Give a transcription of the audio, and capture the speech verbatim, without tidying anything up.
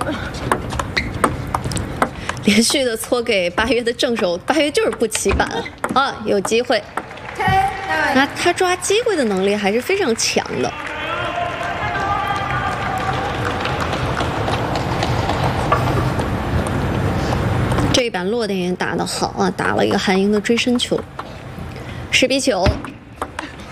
连续的搓给八月的正手，八月就是不起板啊，有机会。那他抓机会的能力还是非常强的。这一板落点也打得好啊，打了一个韩英的追身球。十比九，